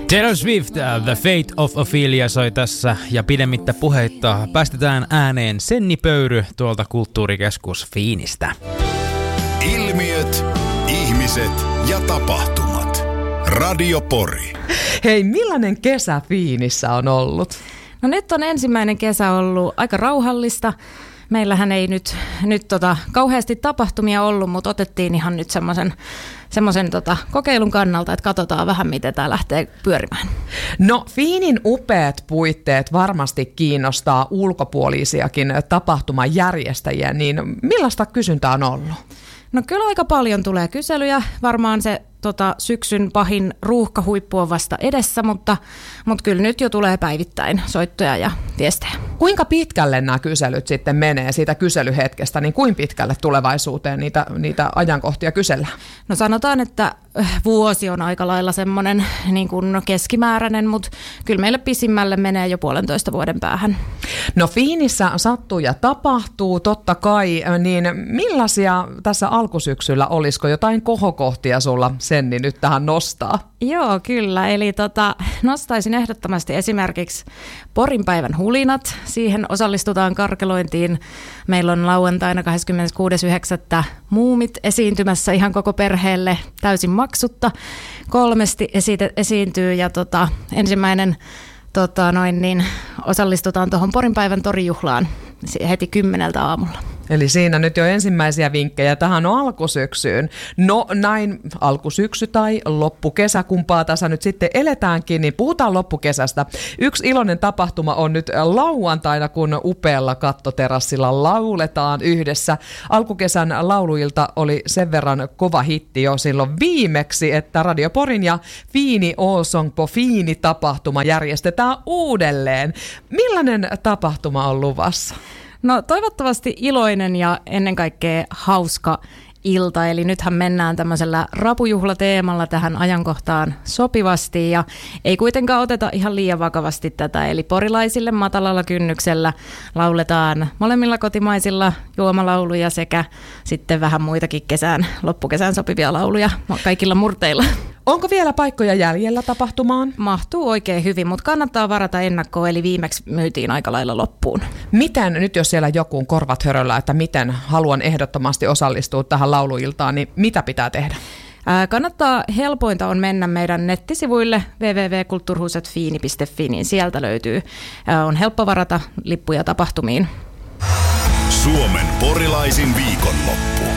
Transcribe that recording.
Taylor Swift, The Fate of Ophelia soi tässä ja pidemmittä puheitta päästetään ääneen Senni Pöyry tuolta Kulttuurikeskus Fiinistä. Ilmiöt, ihmiset ja tapahtumat. Radio Pori. Hei, millainen kesä Fiinissä on ollut? No nyt on ensimmäinen kesä ollut aika rauhallista. Meillähän ei nyt kauheasti tapahtumia ollut, mutta otettiin ihan nyt semmoisen kokeilun kannalta, että katsotaan vähän, miten tämä lähtee pyörimään. No, Fiinin upeat puitteet varmasti kiinnostaa ulkopuolisiakin tapahtumajärjestäjiä, niin millaista kysyntää on ollut? No kyllä aika paljon tulee kyselyjä. Varmaan se syksyn pahin ruuhkahuippu on vasta edessä, mutta kyllä nyt jo tulee päivittäin soittoja ja viestejä. Kuinka pitkälle nämä kyselyt sitten menee siitä kyselyhetkestä, niin kuinka pitkälle tulevaisuuteen niitä ajankohtia kysellään? No sanotaan, että vuosi on aika lailla semmoinen niin kuin keskimääräinen, mutta kyllä meille pisimmälle menee jo 1,5 vuoden päähän. No Fiinissä sattuu ja tapahtuu totta kai, niin millaisia tässä alkusyksyllä olisiko jotain kohokohtia sulla Senni nyt tähän nostaa? Joo, kyllä. Eli nostaisin ehdottomasti esimerkiksi Porin päivän hulinat. Siihen osallistutaan karkelointiin. Meillä on lauantaina 26.9. muumit esiintymässä ihan koko perheelle täysin maksutta. 3 esiintyy ja ensimmäinen osallistutaan tuohon Porin päivän torijuhlaan heti 10 aamulla. Eli siinä nyt jo ensimmäisiä vinkkejä tähän alkusyksyyn. No näin alkusyksy tai loppukesä, kumpaa tässä nyt sitten eletäänkin, niin puhutaan loppukesästä. Yksi iloinen tapahtuma on nyt lauantaina, kun upealla kattoterassilla lauletaan yhdessä. Alkukesän lauluilta oli sen verran kova hitti jo silloin viimeksi, että Radio Porin ja Fiini Åsång på Fiini-tapahtuma järjestetään uudelleen. Millainen tapahtuma on luvassa? No toivottavasti iloinen ja ennen kaikkea hauska ilta, eli nythän mennään tämmöisellä rapujuhlateemalla tähän ajankohtaan sopivasti ja ei kuitenkaan oteta ihan liian vakavasti tätä, eli porilaisille matalalla kynnyksellä lauletaan molemmilla kotimaisilla juomalauluja sekä sitten vähän muitakin loppukesään sopivia lauluja kaikilla murteilla. Onko vielä paikkoja jäljellä tapahtumaan? Mahtuu oikein hyvin, mutta kannattaa varata ennakkoon, eli viimeksi myytiin aika lailla loppuun. Miten, nyt jos siellä joku korvat höröllä, että miten haluan ehdottomasti osallistua tähän lauluiltaan, niin mitä pitää tehdä? Helpointa on mennä meidän nettisivuille www.kulturhusetfiini.fi, niin sieltä löytyy. On helppo varata lippuja tapahtumiin. Suomen porilaisin viikonloppu.